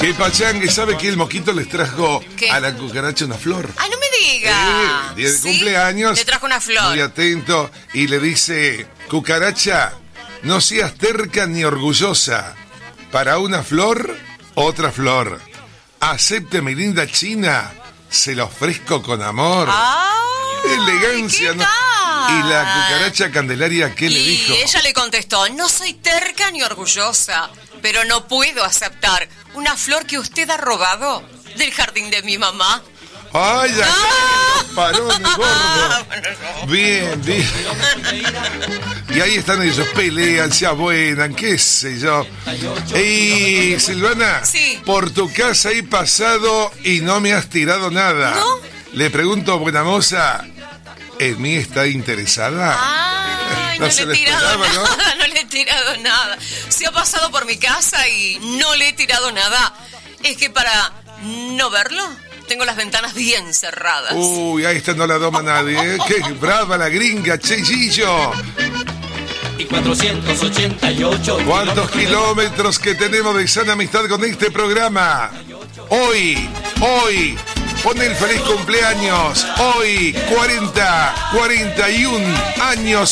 Que Pachanga, ¿sabe que el mosquito les trajo ¿Qué? a la cucaracha una flor? ¡Ay, no me diga! Día de ¿Sí? cumpleaños. Le trajo una flor. Muy atento. Y le dice, cucaracha, no seas terca ni orgullosa. Para una flor, otra flor. Acepte mi linda china, se la ofrezco con amor. ¡Ay! Elegancia, ¿Qué ¿no? tal? Y la cucaracha Candelaria, ¿qué le dijo? Y ella le contestó, no soy terca ni orgullosa, pero no puedo aceptar una flor que usted ha robado del jardín de mi mamá. ¡Ay, ya! ¡Parones, gordo! Bien, bien. Y ahí están ellos, pelean, se abuenan, qué sé yo. Y Silvana, Sí. por tu casa he pasado y no me has tirado nada. ¿No? Le pregunto, buena moza, ¿en mí está interesada? Ay, no, No se le he le tirado esperaba, ¿no? nada, no le he tirado nada. Se ha pasado por mi casa y no le he tirado nada. Es que para no verlo, tengo las ventanas bien cerradas. Uy, ahí está, no la doma nadie, ¿eh? ¡Qué brava la gringa, Cheyillo! Y 488 ¿Cuántos kilómetros que tenemos de sana amistad con este programa? Hoy, pon el feliz cumpleaños. Hoy, 41 años